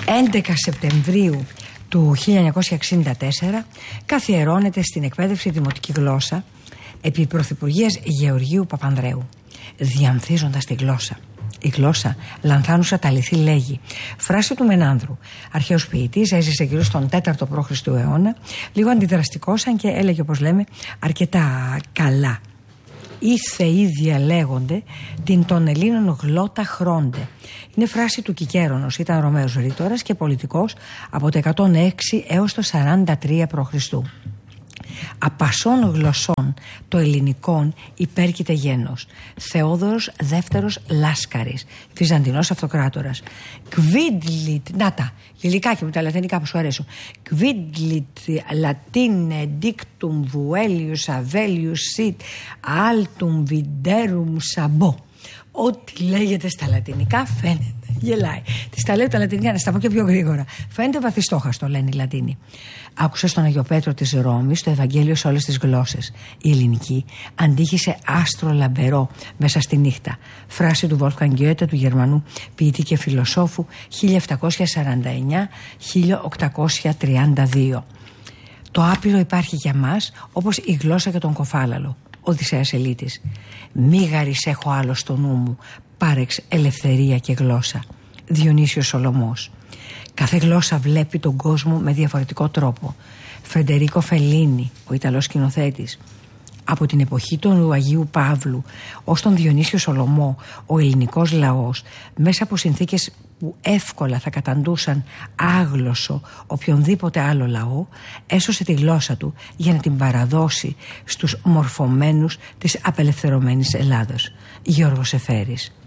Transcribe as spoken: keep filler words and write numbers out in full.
έντεκα Σεπτεμβρίου του χίλια εννιακόσια εξήντα τέσσερα καθιερώνεται στην εκπαίδευση δημοτική γλώσσα επί Πρωθυπουργίας Γεωργίου Παπανδρέου, διανθίζοντας τη γλώσσα. Η γλώσσα λανθάνουσα τα αληθή λέγει. Φράση του Μενάνδρου. Αρχαίος ποιητής, έζησε γύρω στον τέταρτο π.Χ. αιώνα, λίγο αντιδραστικός, αν και έλεγε, όπως λέμε, αρκετά καλά. Οι θεοί διαλέγονται, την των Ελλήνων γλώτα χρώνται. Είναι φράση του Κικέρονος, ήταν Ρωμαίος ρήτορας και πολιτικός από το εκατόν έξι έως το σαράντα τρία π.Χ. Απασών γλωσσών το ελληνικών υπέρκειται γένος. Θεόδωρος δεύτερος Λάσκαρης, Βυζαντινός αυτοκράτορας. Κβίντλιτ, να τα, λιλικάκι μου, τα λατινικά που σου αρέσουν. Κβίντλιτ λατίνε δίκτουμ βουέλιους αβέλιους σιτ άλτουμ βιντέρουμ σαμπό. Ό,τι λέγεται στα λατινικά φαίνεται. Γελάει. Τη τα λέω τα λατινικά, να στα πω και πιο γρήγορα. Φαίνεται βαθιστόχαστο, λένε οι Λατίνοι. Άκουσα στον Αγιο Πέτρο της Ρώμης το Ευαγγέλιο σε όλες τις γλώσσες. Η ελληνική αντίκησε άστρο λαμπερό μέσα στη νύχτα. Φράση του Wolfgang Goethe, του Γερμανού ποιητή και φιλοσόφου, χίλια επτακόσια σαράντα εννιά με χίλια οκτακόσια τριάντα δύο. Το άπειρο υπάρχει για μας όπως η γλώσσα και τον κοφάλαλο. Οδυσσέας Ελίτης. Μη γαρις έχω άλλο στο νου μου, πάρεξ ελευθερία και γλώσσα. Διονύσιος Σολωμός. Κάθε γλώσσα βλέπει τον κόσμο με διαφορετικό τρόπο. Φρεντερίκο Φελίνι, ο Ιταλός σκηνοθέτης. Από την εποχή του Αγίου Παύλου ως τον Διονύσιο Σολωμό, ο ελληνικός λαός, μέσα από συνθήκες που εύκολα θα καταντούσαν άγλωσσο οποιονδήποτε άλλο λαό, έσωσε τη γλώσσα του για να την παραδώσει στους μορφωμένους της απελευθερωμένης Ελλάδος. Γιώργος Εφέρης.